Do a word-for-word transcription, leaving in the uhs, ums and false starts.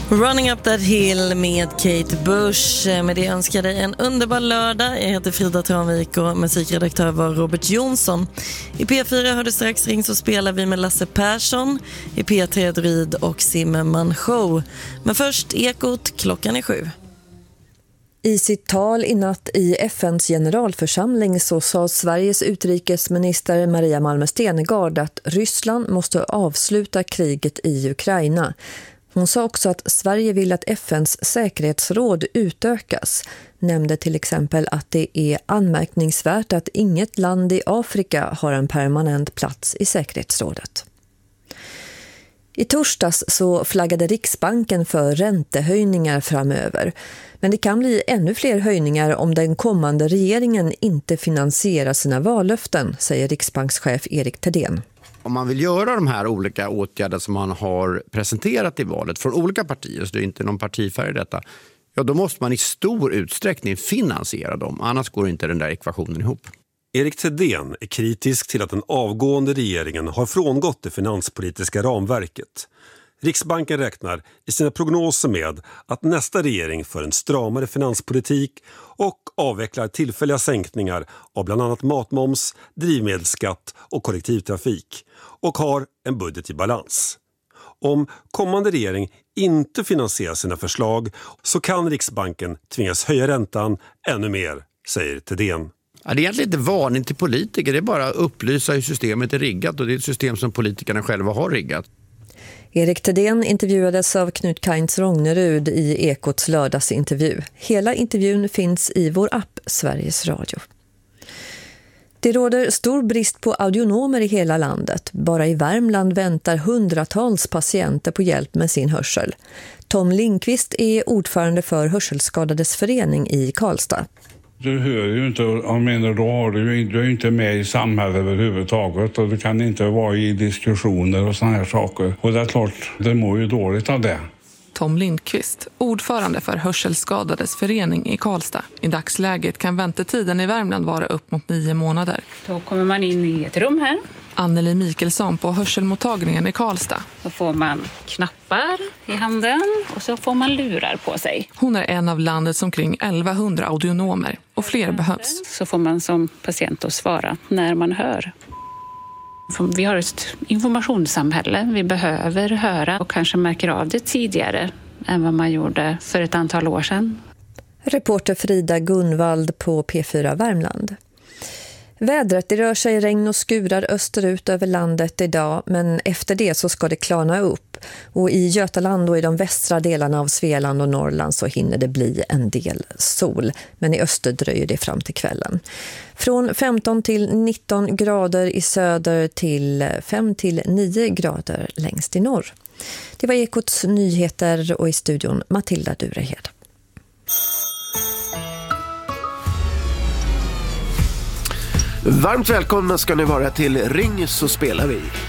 Running Up That Hill med Kate Bush. Med det önskar dig en underbar lördag. Jag heter Frida Tranvik och musikredaktör var Robert Jonsson. I P fyra hör du strax Ring så spelar vi med Lasse Persson. I P tre Druid och Zimmerman Show. Men först Ekot, klockan är sju. I sitt tal i natt i F N:s generalförsamling så sa Sveriges utrikesminister Maria Malmer Stenergard att Ryssland måste avsluta kriget i Ukraina. Hon sa också att Sverige vill att F N:s säkerhetsråd utökas. Nämnde till exempel att det är anmärkningsvärt att inget land i Afrika har en permanent plats i säkerhetsrådet. I torsdags så flaggade Riksbanken för räntehöjningar framöver. Men det kan bli ännu fler höjningar om den kommande regeringen inte finansierar sina vallöften, säger Riksbankschef Erik Thedéen. Om man vill göra de här olika åtgärder som man har presenterat i valet från olika partier, så det är inte någon partifärg i detta, ja då måste man i stor utsträckning finansiera dem, annars går inte den där ekvationen ihop. Erik Thedéen är kritisk till att den avgående regeringen har frångått det finanspolitiska ramverket. Riksbanken räknar i sina prognoser med att nästa regering för en stramare finanspolitik och avvecklar tillfälliga sänkningar av bland annat matmoms, drivmedelsskatt och kollektivtrafik och har en budget i balans. Om kommande regering inte finansierar sina förslag så kan Riksbanken tvingas höja räntan ännu mer, säger Thedéen. Ja, det är egentligen inte varning till politiker, det är bara att upplysa hur systemet är riggat, och det är ett system som politikerna själva har riggat. Erik Thedéen intervjuades av Knut Kainz Rognerud i Ekots lördagsintervju. Hela intervjun finns i vår app Sveriges Radio. Det råder stor brist på audionomer i hela landet. Bara i Värmland väntar hundratals patienter på hjälp med sin hörsel. Tom Lindqvist är ordförande för Hörselskadades förening i Karlstad. Du hör ju inte, jag menar, då har du, du är ju inte med i samhället överhuvudtaget, och du kan inte vara i diskussioner och såna här saker. Och det är klart, det mår ju dåligt av det. Tom Lindqvist, ordförande för Hörselskadades förening i Karlstad. I dagsläget kan väntetiden i Värmland vara upp mot nio månader. Då kommer man in i ett rum här. Anneli Mikelsson på hörselmottagningen i Karlstad. Då får man knappar i handen och så får man lurar på sig. Hon är en av landets omkring elvahundra audionomer och fler behövs. Så får man som patient att svara när man hör. Vi har ett informationssamhälle. Vi behöver höra och kanske märker av det tidigare än vad man gjorde för ett antal år sedan. Reporter Frida Gunvald på P fyra Värmland. Vädret, det rör sig regn och skurar österut över landet idag, men efter det så ska det klarna upp. Och i Götaland och i de västra delarna av Svealand och Norrland så hinner det bli en del sol. Men i öster dröjer det fram till kvällen. Från femton till nitton grader i söder till fem till nio grader längst i norr. Det var Ekots nyheter och i studion Matilda Durehed. Varmt välkomna ska ni vara till Ring så spelar vi.